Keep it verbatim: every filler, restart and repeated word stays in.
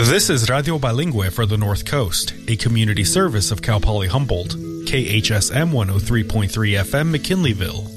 This is Radio Bilingüe for the North Coast, a community service of Cal Poly Humboldt, K H S M one oh three point three F M McKinleyville.